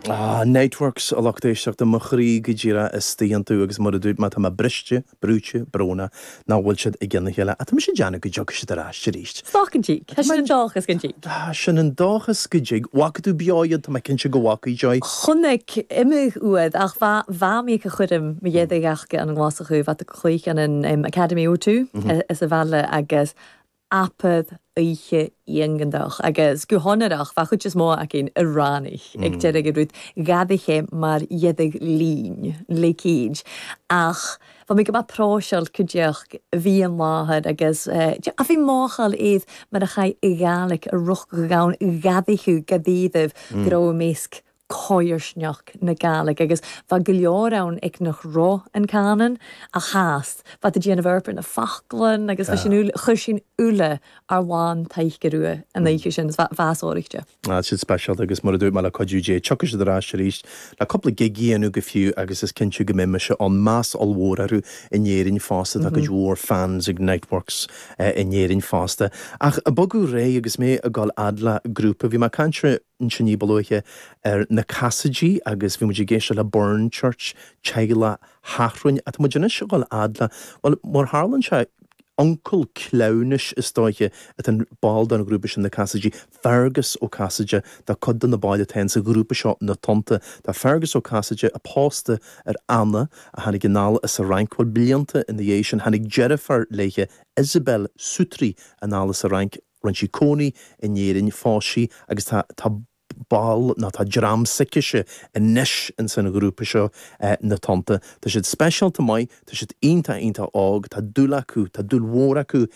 Networks a lachtéisteach de mochrí go ddíra is tíon tú agus mar a dút mat briste, brúte, brona, ná bhfuil siad i gginna chéile. A tá sé deanna go deoga si arás sé ríist. Fácantí, sin an dáchas gantí. Sin an dáchas go dig, wacha tú beáiad tá cin se go bhacaí joy. Chunnig imig uad ach bhá mí go chudim me dhéad achcha an glása chuh a chuig an an Academy O2 is a bhela agus apad ihe íongandach agus go honadach fa chud is mó a cin Iránich ag dead go brút gadiché mar iedig lín lekéid ach fa mé go ba próseil chuideach bhí an máthad agus a bhí máchail iad mar a chai igálik a ruch go gáin gadichú gadíadh gro méesc coirsneach na galig agus fa go leorán ag nach rá an canan a háast fa a déanamh verpin na fachlan agus chu sin ule ar bháin taich goúa an éiche sin bhásóirte. Si special agus mar a dú mar le codúé tuchas de rás ríist le coppla gigíanú go fiú agus is cinú go mime se an más allhórarú inéirinn fásta a go dúór fans ag Networks inéirinn fásta. Ach a bogú ré agus mé a gáil adla grúpa bhí mar cantre in sinní balóiche na Cassidy agus bhí muidir géiste le Burn Church teile háthrainn a mu déine se gáil adla well mór Harlan se Uncle Clownish is stoiche at an bald an grúpa sin na Cassidy Fergus ó Cassidy da cod na baile ten sa grúpa seo na tonta da Fergus ó Cassidy a pásta Anna a hannig gnál is a rankwal blianta in the Asian hannig Jennifer leiche Isabel Sutri an álas a rank Ranchi Coney in éirinn fáisi agus tá ball na tá dram sikiise in nish in san grúpa seo na tonta. Tá siad special to mai, tá siad ínta ág, tá dúlacu, tá dúlhóracu